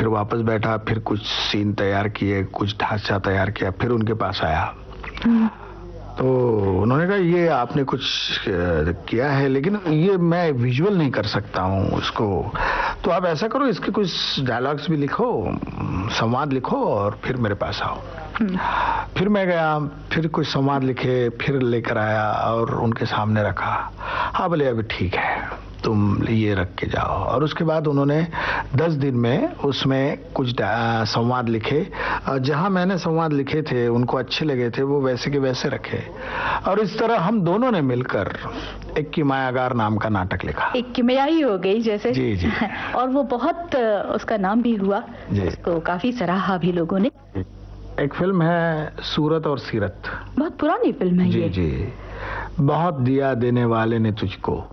फिर वापस बैठा, फिर कुछ सीन तैयार किए, कुछ ढांचा तैयार किया, फिर उनके पास आया। तो उन्होंने कहा ये आपने कुछ किया है, लेकिन ये मैं विजुअल नहीं कर सकता हूँ उसको, तो आप ऐसा करो इसके कुछ डायलॉग्स भी लिखो, संवाद लिखो और फिर मेरे पास आओ। फिर मैं गया, फिर कुछ संवाद लिखे, फिर लेकर आया और उनके सामने रखा। हाँ बोले अभी ठीक है, तुम ये रख के जाओ। और उसके बाद उन्होंने 10 दिन में उसमें कुछ संवाद लिखे, जहां मैंने संवाद लिखे थे उनको अच्छे लगे थे, वो वैसे के वैसे रखे। और इस तरह हम दोनों ने मिलकर एक किमायागार नाम का नाटक लिखा। एक किमया ही हो गई जैसे। जी जी। और वो बहुत उसका नाम भी हुआ, उसको काफी सराहा भी लोगों ने। एक फिल्म है सूरत और सीरत, बहुत पुरानी फिल्म है जी ये। जी। बहुत दिया देने वाले ने तुझको,